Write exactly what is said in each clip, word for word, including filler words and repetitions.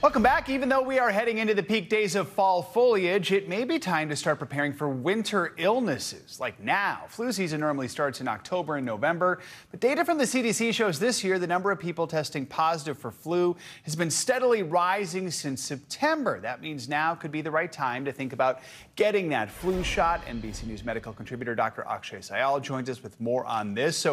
Welcome back. Even though we are heading into the peak days of fall foliage, it may be time to start preparing for winter illnesses. Like now, flu season normally starts in October and November, but data from the C D C shows this year the number of people testing positive for flu has been steadily rising since September. That means now could be the right time to think about getting that flu shot. N B C News medical contributor Doctor Akshay Syal joins us with more on this. So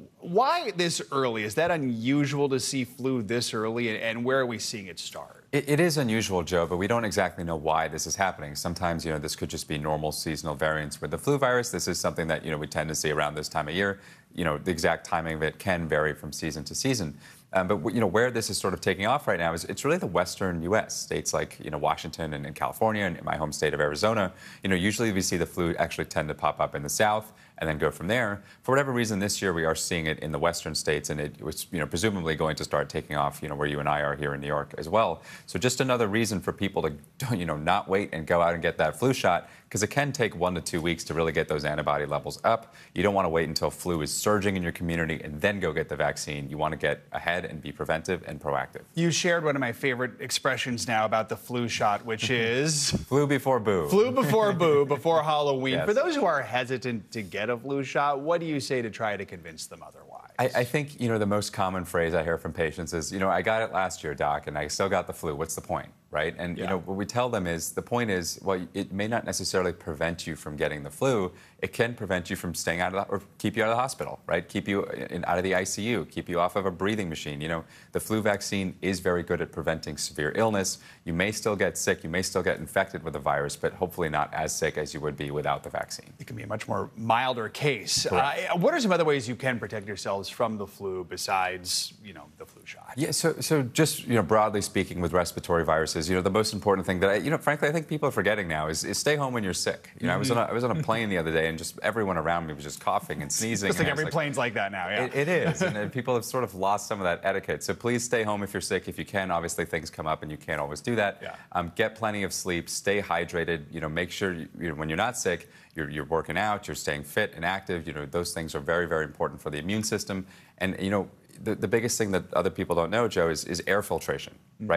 why this early? Is that unusual to see flu this early, and where are we seeing it start? It, it is unusual, Joe, but we don't exactly know why this is happening. Sometimes, you know, this could just be normal seasonal variants with the flu virus. This is something that, you know, we tend to see around this time of year. You know, the exact timing of it can vary from season to season. Um, but, you know, where this is sort of taking off right now is it's really the western U S States like, you know, Washington and, and California and my home state of Arizona. You know, usually we see the flu actually tend to pop up in the south and then go from there. For whatever reason, this year we are seeing it in the western states, and it was, you know, presumably going to start taking off, you know, where you and I are here in New York as well. So just another reason for people to, you know, not wait and go out and get that flu shot, because it can take one to two weeks to really get those antibody levels up. You don't want to wait until flu is surging in your community and then go get the vaccine. You want to get ahead and be preventive and proactive. You shared one of my favorite expressions now about the flu shot, which is... flu before boo. Flu before boo, before Halloween. Yes. For those who are hesitant to get a flu shot, what do you say to try to convince them otherwise? I, I think, you know, the most common phrase I hear from patients is, you know, I got it last year, doc, and I still got the flu. What's the point, right? And, yeah. you know, what we tell them is, the point is, well, it may not necessarily prevent you from getting the flu. It can prevent you from staying out of the, or keep you out of the hospital, right? Keep you in, out of the I C U, keep you off of a breathing machine. You know, the flu vaccine is very good at preventing severe illness. You may still get sick, you may still get infected with the virus, but hopefully not as sick as you would be without the vaccine. It can be a much more milder case. Uh, what are some other ways you can protect yourselves from the flu besides, you know, the flu shot? Yeah, so so just, you know, broadly speaking with respiratory viruses, you know, the most important thing that I, you know, frankly, I think people are forgetting now is, is stay home when you're sick. You know, mm-hmm. I was on a, I was on a plane the other day, and just everyone around me was just coughing and sneezing. Just like and every like, plane's like that now, yeah. It, it is, and uh, people have sort of lost some of that etiquette. So please stay home if you're sick. If you can, obviously things come up and you can't always do that. Yeah. Um, get plenty of sleep, stay hydrated, you know, make sure you, you know, when you're not sick, you're, you're working out, you're staying fit and active. You know, those things are very, very important for the immune system. And, you know, the, the biggest thing that other people don't know, Joe, is, is air filtration, right?